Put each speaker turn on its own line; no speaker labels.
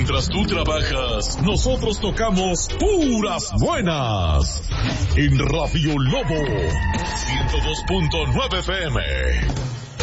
Mientras tú trabajas, nosotros tocamos puras buenas. En Radio Lobo 102.9 FM.